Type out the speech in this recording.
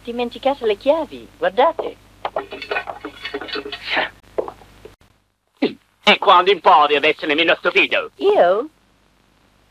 dimenticate le chiavi, guardate. E quando un po' deve essere meno stupido? Io?